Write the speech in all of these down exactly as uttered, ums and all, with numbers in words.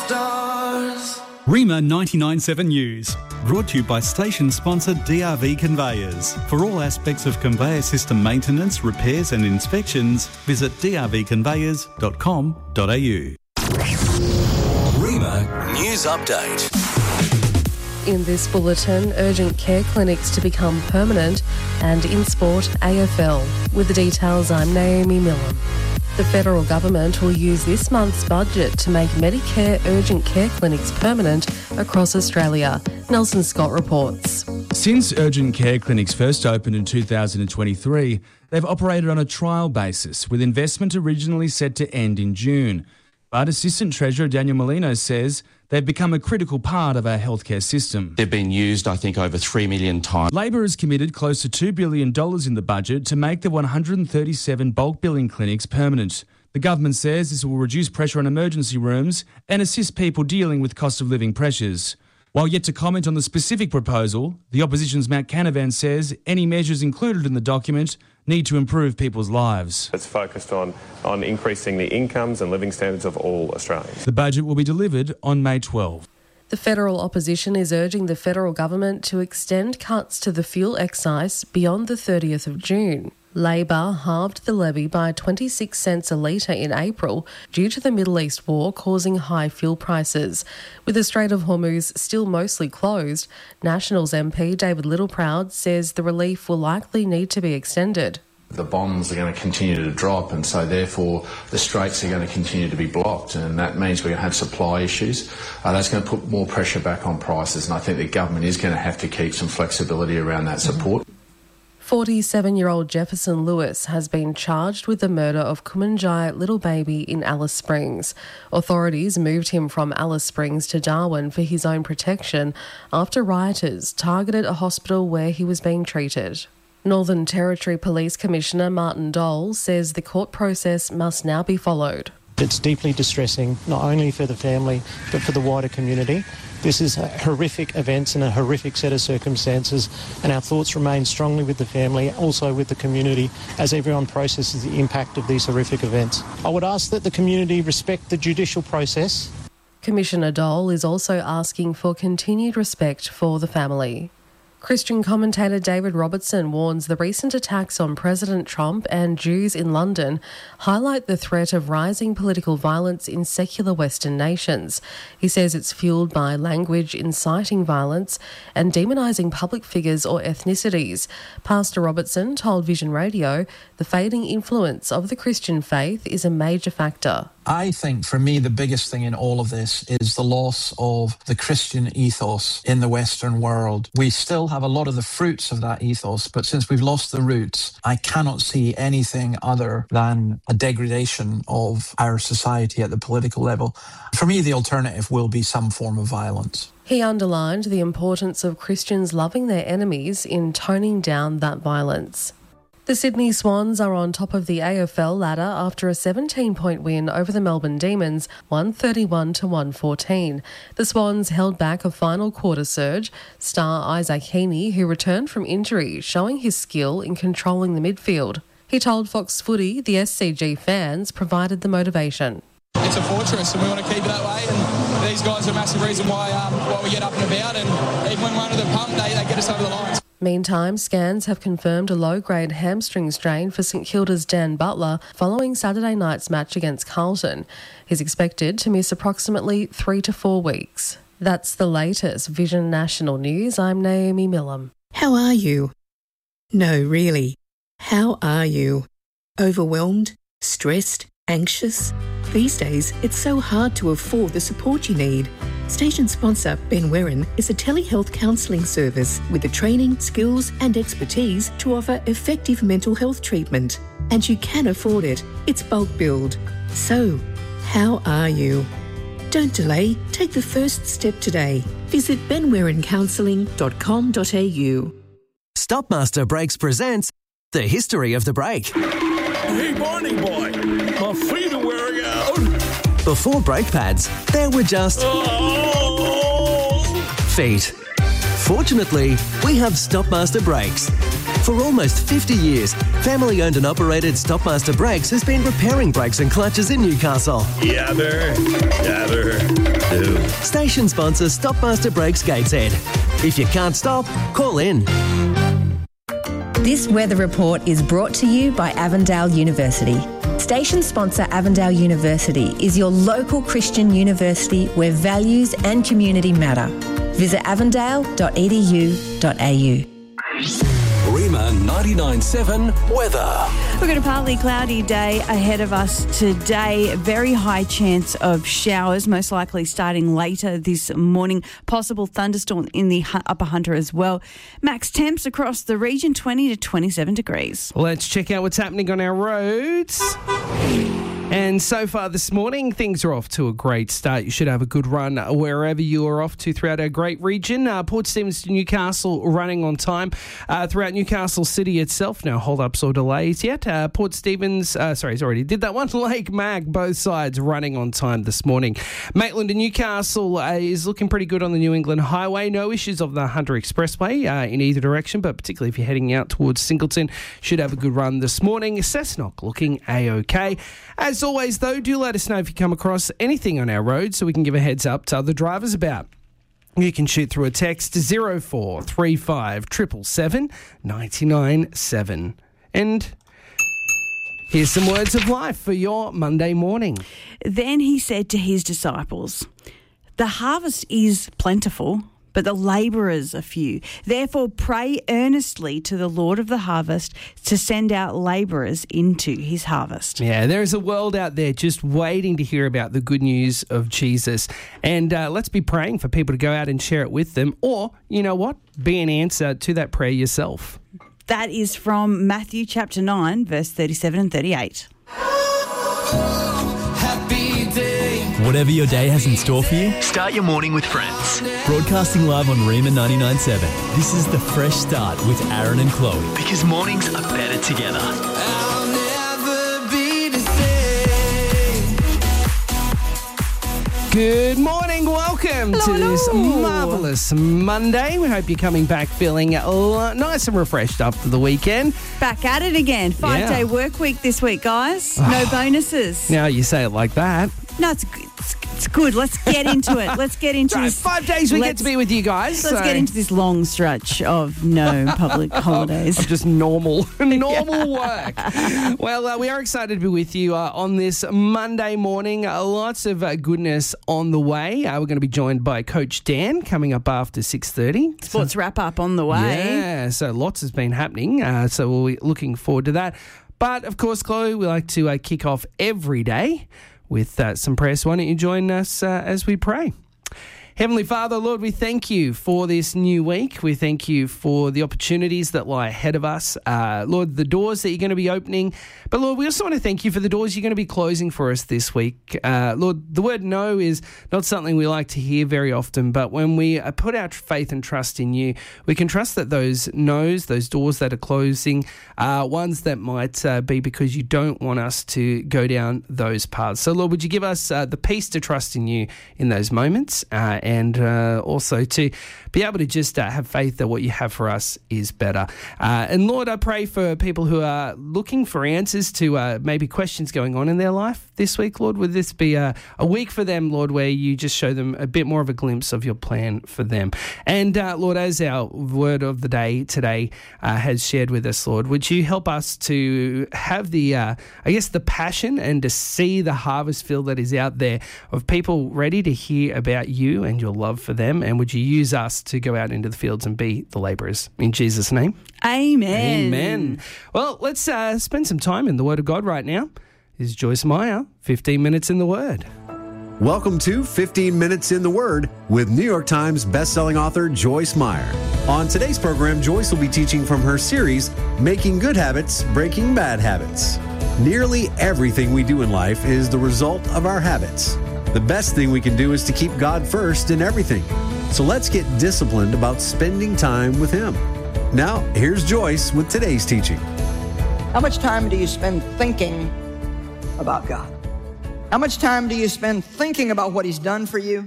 stars. Rima ninety-nine point seven News, brought to you by station sponsor D R V Conveyors. For all aspects of conveyor system maintenance, repairs and inspections, visit d r v conveyors dot com dot a u. Rima News Update. In this bulletin, urgent care clinics to become permanent, and in sport, A F L. With the details, I'm Naomi Millam. The federal government will use this month's budget to make Medicare urgent care clinics permanent across Australia. Nelson Scott reports. Since urgent care clinics first opened in two thousand twenty-three, they've operated on a trial basis, with investment originally set to end in June. But Assistant Treasurer Daniel Molino says they've become a critical part of our healthcare system. They've been used, I think, over three million times. Labor has committed close to two billion dollars in the budget to make the one hundred thirty-seven bulk billing clinics permanent. The government says this will reduce pressure on emergency rooms and assist people dealing with cost of living pressures. While yet to comment on the specific proposal, the opposition's Matt Canavan says any measures included in the document need to improve people's lives. It's focused on, on increasing the incomes and living standards of all Australians. The budget will be delivered on May twelfth. The federal opposition is urging the federal government to extend cuts to the fuel excise beyond the thirtieth of June. Labor halved the levy by twenty-six cents a litre in April due to the Middle East war causing high fuel prices. With the Strait of Hormuz still mostly closed, Nationals M P David Littleproud says the relief will likely need to be extended. The bonds are going to continue to drop, and so therefore the straits are going to continue to be blocked, and that means we're going to have supply issues. Uh, that's going to put more pressure back on prices, and I think the government is going to have to keep some flexibility around that support. forty-seven-year-old Jefferson Lewis has been charged with the murder of Kumanjai little baby in Alice Springs. Authorities moved him from Alice Springs to Darwin for his own protection after rioters targeted a hospital where he was being treated. Northern Territory Police Commissioner Martin Dole says the court process must now be followed. It's deeply distressing, not only for the family, but for the wider community. This is a horrific events and a horrific set of circumstances, and our thoughts remain strongly with the family, also with the community, as everyone processes the impact of these horrific events. I would ask that the community respect the judicial process. Commissioner Dole is also asking for continued respect for the family. Christian commentator David Robertson warns the recent attacks on President Trump and Jews in London highlight the threat of rising political violence in secular Western nations. He says it's fueled by language inciting violence and demonising public figures or ethnicities. Pastor Robertson told Vision Radio the fading influence of the Christian faith is a major factor. I think for me the biggest thing in all of this is the loss of the Christian ethos in the Western world. We still have a lot of the fruits of that ethos, but since we've lost the roots, I cannot see anything other than a degradation of our society at the political level. For me, the alternative will be some form of violence. He underlined the importance of Christians loving their enemies in toning down that violence. The Sydney Swans are on top of the A F L ladder after a seventeen-point win over the Melbourne Demons, one thirty-one to one fourteen. The Swans held back a final quarter surge. Star Isaac Heaney, who returned from injury, showing his skill in controlling the midfield. He told Fox Footy the S C G fans provided the motivation. It's a fortress and we want to keep it that way, and these guys are a massive reason why um, why we get up and about, and even when we're under the pump, they, they get us over the lines. Meantime, scans have confirmed a low-grade hamstring strain for St Kilda's Dan Butler following Saturday night's match against Carlton. He's expected to miss approximately three to four weeks. That's the latest Vision National News. I'm Naomi Millam. How are you? No, really. How are you? Overwhelmed? Stressed? Anxious? These days, it's so hard to afford the support you need. Station sponsor Ben Werran is a telehealth counselling service with the training, skills and expertise to offer effective mental health treatment. And you can afford it. It's bulk billed. So, how are you? Don't delay. Take the first step today. Visit ben werran counselling dot com dot a u. Stopmaster Brakes presents The History of the Brake. Hey, Barney boy, my feet are wearing out. Before brake pads, there were just oh. feet. Fortunately, we have Stopmaster Brakes. For almost fifty years, family-owned and operated Stopmaster Brakes has been repairing brakes and clutches in Newcastle. Yabber, yabber, do. Station sponsor Stopmaster Brakes Gateshead. If you can't stop, call in. This weather report is brought to you by Avondale University. Station sponsor Avondale University is your local Christian university where values and community matter. Visit avondale dot e d u dot a u. Rima ninety-nine point seven weather. We've got a partly cloudy day ahead of us today. Very high chance of showers, most likely starting later this morning. Possible thunderstorm in the Upper Hunter as well. Max temps across the region, twenty to twenty-seven degrees. Let's check out what's happening on our roads. And so far this morning, things are off to a great start. You should have a good run wherever you are off to throughout our great region. Uh, Port Stephens to Newcastle running on time. Uh, throughout Newcastle City itself, no hold-ups or delays yet. Uh, Port Stephens, uh, sorry, he's already did that one. Lake Mag, both sides running on time this morning. Maitland to Newcastle uh, is looking pretty good on the New England Highway. No issues of the Hunter Expressway uh, in either direction, but particularly if you're heading out towards Singleton, should have a good run this morning. Cessnock looking A-OK. As always, though, do let us know if you come across anything on our road so we can give a heads up to other drivers about. You can shoot through a text to zero four three five seven seven seven nine nine seven. And here's some words of life for your Monday morning. Then he said to his disciples, "The harvest is plentiful, but the labourers are few. Therefore pray earnestly to the Lord of the harvest to send out labourers into his harvest." Yeah, there is a world out there just waiting to hear about the good news of Jesus. And uh, let's be praying for people to go out and share it with them. Or, you know what, be an answer to that prayer yourself. That is from Matthew chapter nine, verse thirty-seven and thirty-eight. Whatever your day has in store for you, start your morning with Friends. Broadcasting live on Rima ninety-nine point seven. This is the Fresh Start with Aaron and Chloe. Because mornings are better together. I'll never be the same. Good morning, welcome hello, to this hello. marvellous Monday. We hope you're coming back feeling nice and refreshed after the weekend. Back at it again. Five-day Yeah. work week this week, guys. No bonuses. Now you say it like that. No, it's, it's it's good. Let's get into it. Let's get into Right, this. five days we get to be with you guys. Let's so- get into this long stretch of no public holidays. Of just normal, normal work. Well, uh, we are excited to be with you uh, on this Monday morning. Uh, lots of uh, goodness on the way. Uh, we're going to be joined by Coach Dan coming up after six thirty. Sports so, wrap up on the way. Yeah, so lots has been happening. Uh, so we'll be looking forward to that. But of course, Chloe, we like to uh, kick off every day with uh, some prayer. So why don't you join us uh, as we pray? Heavenly Father, Lord, we thank you for this new week. We thank you for the opportunities that lie ahead of us. Uh, Lord, the doors that you're going to be opening. But Lord, we also want to thank you for the doors you're going to be closing for us this week. Uh, Lord, the word no is not something we like to hear very often, but when we uh, put our faith and trust in you, we can trust that those no's, those doors that are closing, are ones that might uh, be because you don't want us to go down those paths. So Lord, would you give us uh, the peace to trust in you in those moments, uh, and uh, also to be able to just uh, have faith that what you have for us is better. Uh, and Lord, I pray for people who are looking for answers to uh, maybe questions going on in their life this week, Lord. Would this be a, a week for them, Lord, where you just show them a bit more of a glimpse of your plan for them? And uh, Lord, as our word of the day today uh, has shared with us, Lord, would you help us to have the, uh, I guess, the passion and to see the harvest field that is out there of people ready to hear about you and your love for them? And would you use us to go out into the fields and be the labourers? In Jesus' name. Amen. Amen. Well, let's uh, spend some time in the Word of God right now. This is Joyce Meyer, fifteen minutes in the Word. Welcome to fifteen minutes in the Word with New York Times bestselling author Joyce Meyer. On today's program, Joyce will be teaching from her series, Making Good Habits, Breaking Bad Habits. Nearly everything we do in life is the result of our habits. The best thing we can do is to keep God first in everything. So let's get disciplined about spending time with Him. Now, here's Joyce with today's teaching. How much time do you spend thinking about God? How much time do you spend thinking about what He's done for you?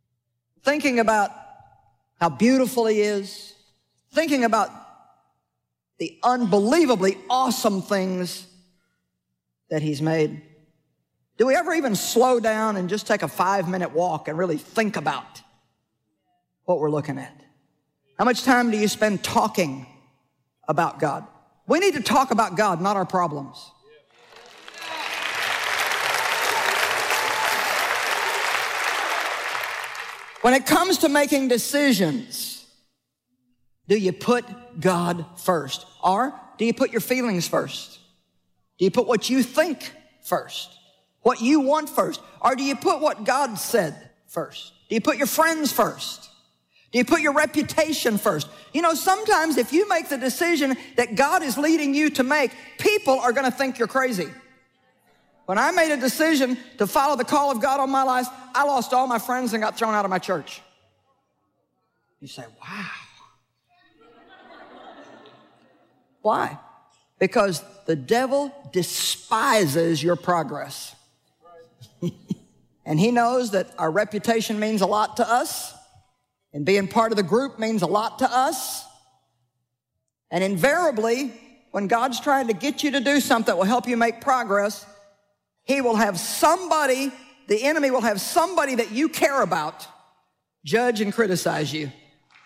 Thinking about how beautiful He is? Thinking about the unbelievably awesome things that he's made? Do we ever even slow down and just take a five-minute walk and really think about what we're looking at? How much time do you spend talking about God? We need to talk about God, not our problems. When it comes to making decisions, do you put God first? Or do you put your feelings first? Do you put what you think first? What you want first? Or do you put what God said first? Do you put your friends first? Do you put your reputation first? You know, sometimes if you make the decision that God is leading you to make, people are going to think you're crazy. When I made a decision to follow the call of God on my life, I lost all my friends and got thrown out of my church. You say, wow. Why? Because the devil despises your progress. And he knows that our reputation means a lot to us, and being part of the group means a lot to us. And invariably, when God's trying to get you to do something that will help you make progress, he will have somebody, the enemy will have somebody that you care about judge and criticize you.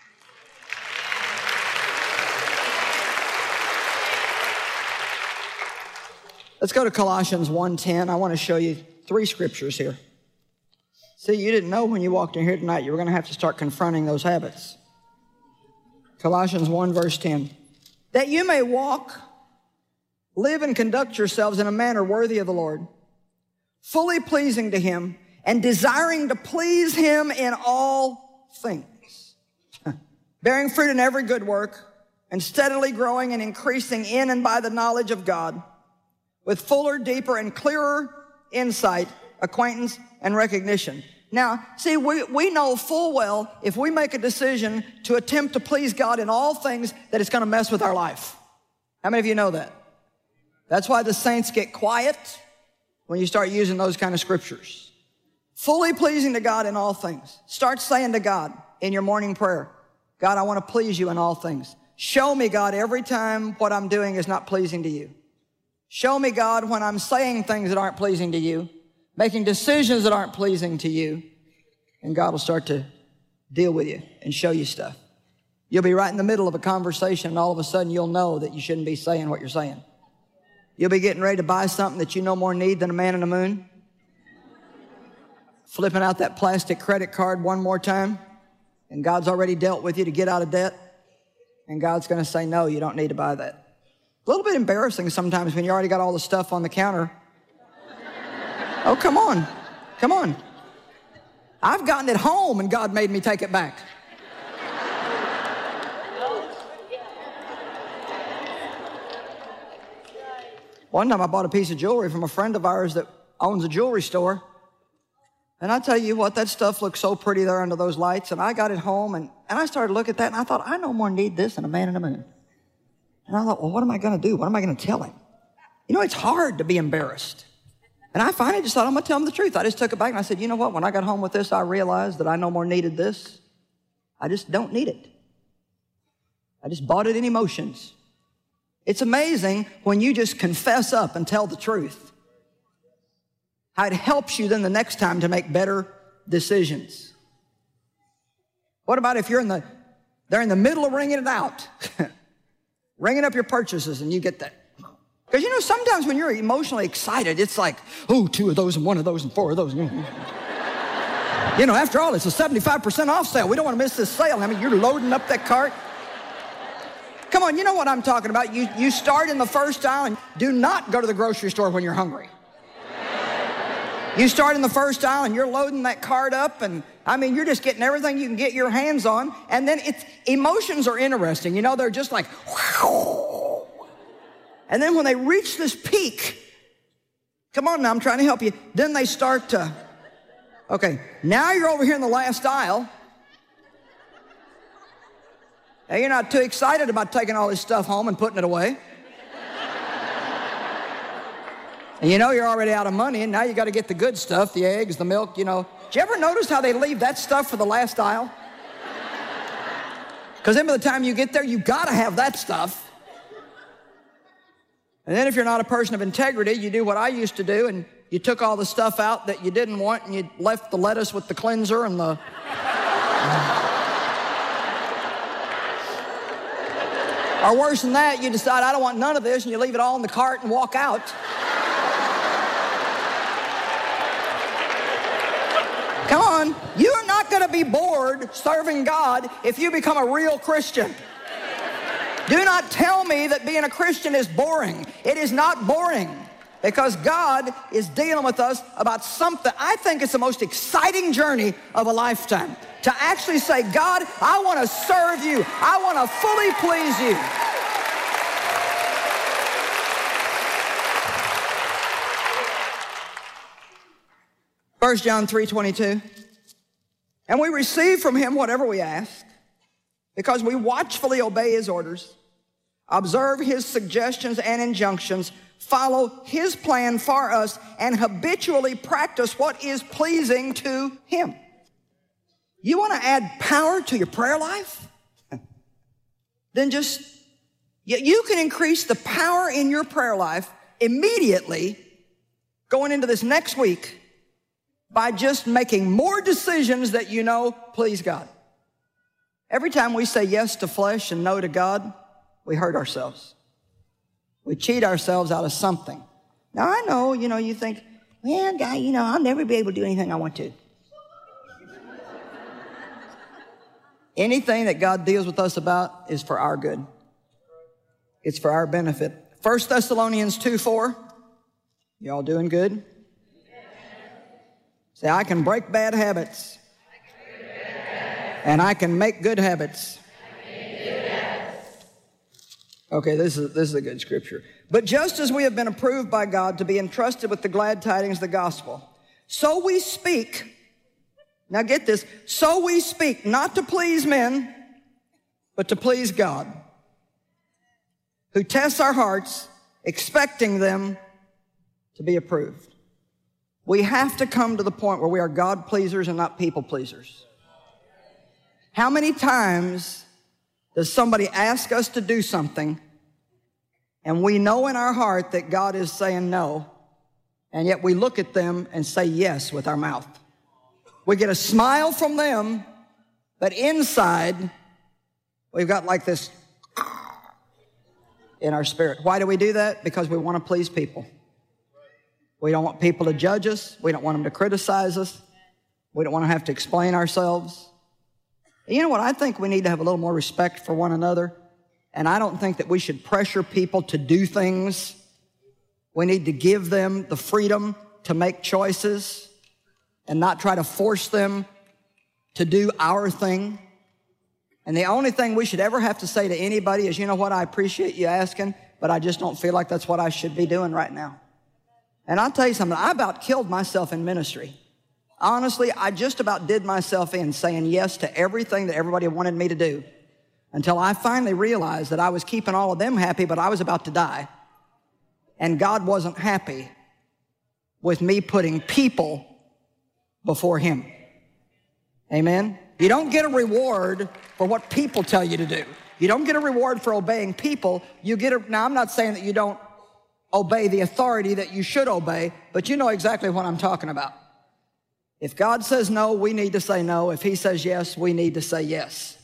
Let's go to Colossians one ten. I want to show you three scriptures here. See, you didn't know when you walked in here tonight you were going to have to start confronting those habits. Colossians one verse ten. That you may walk, live and conduct yourselves in a manner worthy of the Lord, fully pleasing to him and desiring to please him in all things, bearing fruit in every good work and steadily growing and increasing in and by the knowledge of God, with fuller, deeper, and clearer insight, acquaintance, and recognition. Now, see, we, we know full well if we make a decision to attempt to please God in all things that it's going to mess with our life. How many of you know that? That's why the saints get quiet when you start using those kind of scriptures. Fully pleasing to God in all things. Start saying to God in your morning prayer, God, I want to please you in all things. Show me, God, every time what I'm doing is not pleasing to you. Show me, God, when I'm saying things that aren't pleasing to you, making decisions that aren't pleasing to you, and God will start to deal with you and show you stuff. You'll be right in the middle of a conversation, and all of a sudden you'll know that you shouldn't be saying what you're saying. You'll be getting ready to buy something that you no more need than a man in the moon. Flipping out that plastic credit card one more time, and God's already dealt with you to get out of debt, and God's going to say, no, you don't need to buy that. A little bit embarrassing sometimes when you already got all the stuff on the counter. Oh, come on. Come on. I've gotten it home and God made me take it back. One time I bought a piece of jewelry from a friend of ours that owns a jewelry store. And I tell you what, that stuff looks so pretty there under those lights. And I got it home and, and I started to look at that and I thought, I no more need this than a man in the moon. And I thought, well, what am I going to do? What am I going to tell him? You know, it's hard to be embarrassed. And I finally just thought, I'm going to tell him the truth. I just took it back and I said, you know what? When I got home with this, I realized that I no more needed this. I just don't need it. I just bought it in emotions. It's amazing when you just confess up and tell the truth, how it helps you then the next time to make better decisions. What about if you're in the, they're in the middle of ringing it out, ringing up your purchases and you get that. Because you know, sometimes when you're emotionally excited, it's like, oh, two of those and one of those and four of those. You know, after all, it's a seventy-five percent off sale. We don't want to miss this sale. I mean, you're loading up that cart. Come on, you know what I'm talking about. You, you start in the first aisle and do not go to the grocery store when you're hungry. You start in the first aisle and you're loading that cart up and, I mean, you're just getting everything you can get your hands on. And then it's, emotions are interesting. You know, they're just like, whoa. And then when they reach this peak, come on now, I'm trying to help you. Then they start to, okay, now you're over here in the last aisle. Now, you're not too excited about taking all this stuff home and putting it away. And you know you're already out of money, and now you got to get the good stuff, the eggs, the milk, you know. Did you ever notice how they leave that stuff for the last aisle? Because then by the time you get there, you got to have that stuff. And then if you're not a person of integrity, you do what I used to do, and you took all the stuff out that you didn't want, and you left the lettuce with the cleanser and the... Or worse than that, you decide, I don't want none of this, and you leave it all in the cart and walk out. Come on, you are not going to be bored serving God if you become a real Christian. Do not tell me that being a Christian is boring. It is not boring, because God is dealing with us about something. I think it's the most exciting journey of a lifetime, to actually say, God, I want to serve you. I want to fully please you. First John three twenty-two. And we receive from him whatever we ask, because we watchfully obey his orders, observe his suggestions and injunctions, follow his plan for us, and habitually practice what is pleasing to him. You want to add power to your prayer life? Then just, you can increase the power in your prayer life immediately going into this next week by just making more decisions that you know please God. Every time we say yes to flesh and no to God, we hurt ourselves. We cheat ourselves out of something. Now, I know, you know, you think, well, God, you know, I'll never be able to do anything I want to. Anything that God deals with us about is for our good. It's for our benefit. First Thessalonians two four. Y'all doing good? Say, I can break bad habits. And I can make good habits. Okay, this is, this is a good scripture. But just as we have been approved by God to be entrusted with the glad tidings of the gospel, so we speak, now get this, so we speak not to please men, but to please God, who tests our hearts, expecting them to be approved. We have to come to the point where we are God pleasers and not people pleasers. How many times does somebody ask us to do something and we know in our heart that God is saying no, and yet we look at them and say yes with our mouth? We get a smile from them, but inside we've got like this in our spirit. Why do we do that? Because we want to please people. We don't want people to judge us. We don't want them to criticize us. We don't want to have to explain ourselves. You know what? I think we need to have a little more respect for one another. And I don't think that we should pressure people to do things. We need to give them the freedom to make choices and not try to force them to do our thing. And the only thing we should ever have to say to anybody is, you know what? I appreciate you asking, but I just don't feel like that's what I should be doing right now. And I'll tell you something, I about killed myself in ministry. Honestly, I just about did myself in saying yes to everything that everybody wanted me to do, until I finally realized that I was keeping all of them happy, but I was about to die. And God wasn't happy with me putting people before him. Amen? You don't get a reward for what people tell you to do. You don't get a reward for obeying people. You get a, now I'm not saying that you don't obey the authority that you should obey, but you know exactly what I'm talking about. If God says no, we need to say no. If he says yes, we need to say yes.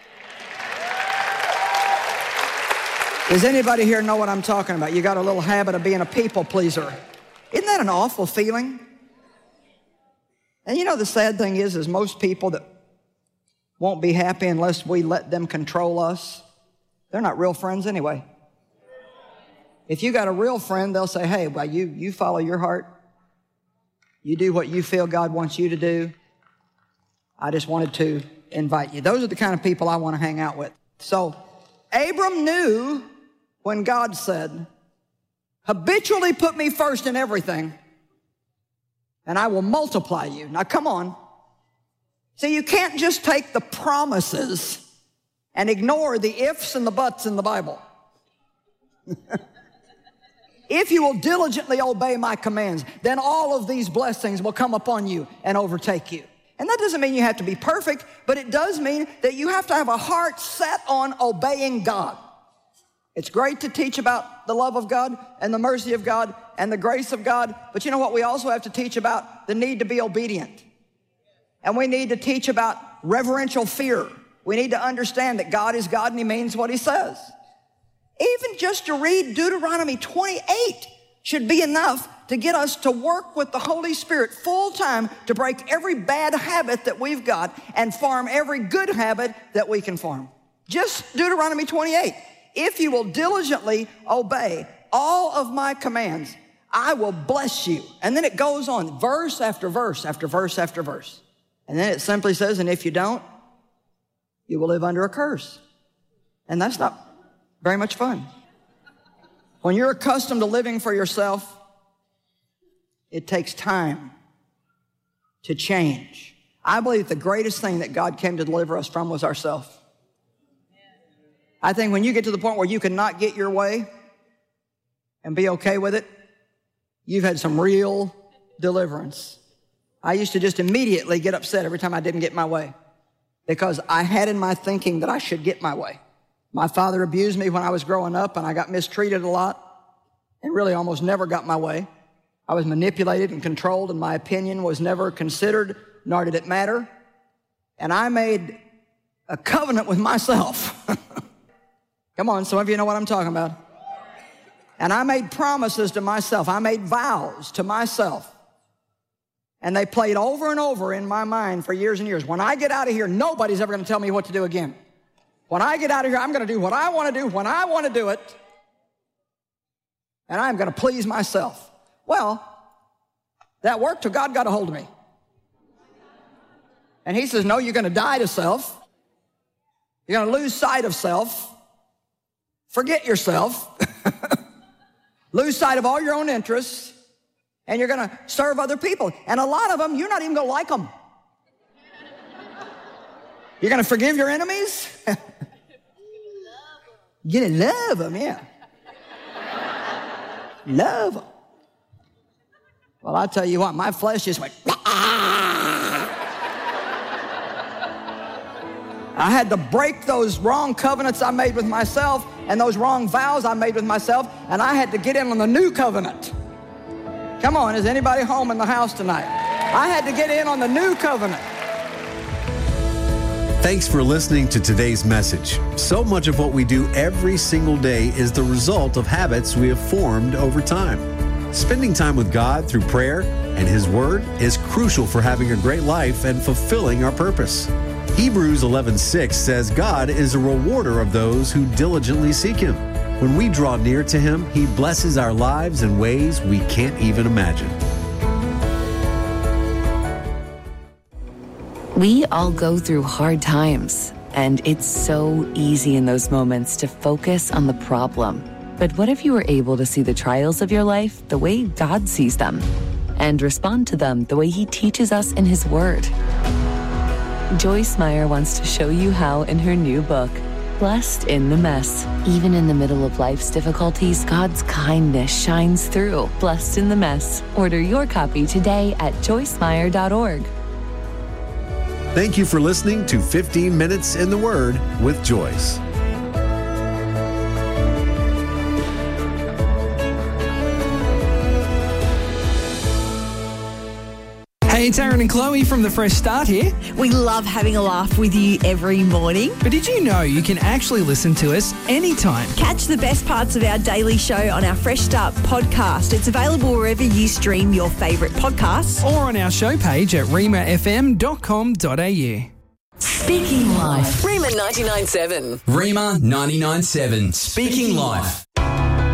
Does anybody here know what I'm talking about? You got a little habit of being a people pleaser. Isn't that an awful feeling? And you know, the sad thing is, is most people that won't be happy unless we let them control us, they're not real friends anyway. If you got a real friend, they'll say, hey, well, you, you follow your heart. You do what you feel God wants you to do. I just wanted to invite you. Those are the kind of people I want to hang out with. So Abram knew when God said, habitually put me first in everything, and I will multiply you. Now, come on. See, you can't just take the promises and ignore the ifs and the buts in the Bible. If you will diligently obey my commands, then all of these blessings will come upon you and overtake you. And that doesn't mean you have to be perfect, but it does mean that you have to have a heart set on obeying God. It's great to teach about the love of God and the mercy of God and the grace of God. But you know what? We also have to teach about the need to be obedient. And we need to teach about reverential fear. We need to understand that God is God and He means what He says. Even just to read Deuteronomy twenty-eight should be enough to get us to work with the Holy Spirit full time to break every bad habit that we've got and farm every good habit that we can farm. Just Deuteronomy twenty-eight. If you will diligently obey all of my commands, I will bless you. And then it goes on, verse after verse after verse after verse. And then it simply says, and if you don't, you will live under a curse. And that's not very much fun. When you're accustomed to living for yourself, it takes time to change. I believe the greatest thing that God came to deliver us from was ourselves. I think when you get to the point where you cannot get your way and be okay with it, you've had some real deliverance. I used to just immediately get upset every time I didn't get my way because I had in my thinking that I should get my way. My father abused me when I was growing up, and I got mistreated a lot and really almost never got my way. I was manipulated and controlled, and my opinion was never considered, nor did it matter. And I made a covenant with myself. Come on, some of you know what I'm talking about. And I made promises to myself. I made vows to myself. And they played over and over in my mind for years and years. When I get out of here, nobody's ever going to tell me what to do again. When I get out of here, I'm going to do what I want to do when I want to do it. And I'm going to please myself. Well, that worked till God got a hold of me. And He says, no, you're going to die to self. You're going to lose sight of self. Forget yourself. Lose sight of all your own interests. And you're going to serve other people. And a lot of them, you're not even going to like them. You're going to forgive your enemies? You're going to love them, yeah. Love them. Well, I'll tell you what, my flesh just went, I had to break those wrong covenants I made with myself and those wrong vows I made with myself, and I had to get in on the new covenant. Come on, is anybody home in the house tonight? I had to get in on the new covenant. Thanks for listening to today's message. So much of what we do every single day is the result of habits we have formed over time. Spending time with God through prayer and His Word is crucial for having a great life and fulfilling our purpose. Hebrews eleven six says God is a rewarder of those who diligently seek Him. When we draw near to Him, He blesses our lives in ways we can't even imagine. We all go through hard times, and it's so easy in those moments to focus on the problem. But what if you were able to see the trials of your life the way God sees them and respond to them the way He teaches us in His Word? Joyce Meyer wants to show you how in her new book, Blessed in the Mess. Even in the middle of life's difficulties, God's kindness shines through. Blessed in the Mess. Order your copy today at joyce meyer dot org. Thank you for listening to fifteen minutes in the Word with Joyce. Hey, it's Aaron and Chloe from The Fresh Start here. We love having a laugh with you every morning. But did you know you can actually listen to us anytime? Catch the best parts of our daily show on our Fresh Start podcast. It's available wherever you stream your favourite podcasts. Or on our show page at rima f m dot com dot a u. Speaking Life. Rima ninety-nine point seven. Rima ninety-nine point seven. Speaking Life.